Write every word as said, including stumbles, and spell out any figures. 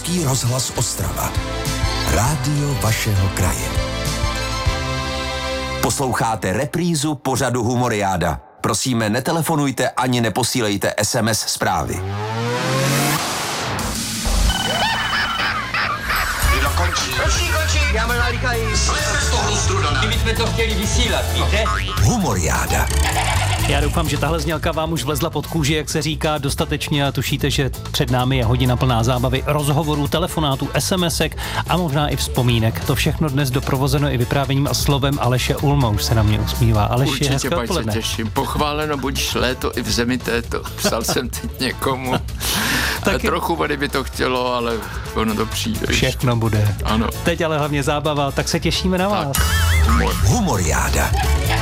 Český rozhlas Ostrava. Rádio vašeho kraje. Posloucháte reprízu pořadu Humoriáda. Prosíme, netelefonujte ani neposílejte es em es zprávy. Končí, končí, já mám nalíkají. Slejme z toho struda. Kdyby jsme to chtěli vysílat, víte? Humoriáda. Já doufám, že tahle znělka vám už vlezla pod kůži, jak se říká, dostatečně a tušíte, že před námi je hodina plná zábavy, rozhovorů, telefonátů, SMSek a možná i vzpomínek. To všechno dnes doprovozeno i vyprávěním a slovem Aleše Ulma, už se na mě usmívá. Aleši, určitě, pač se těším. Pochváleno buď léto i v zemi této. Psal jsem teď někomu. Tak trochu vody by to chtělo, ale ono to přijde. Všechno bude. Ano. Teď ale hlavně zábava, tak se těšíme na vás. Tak. Humor. Humoriáda.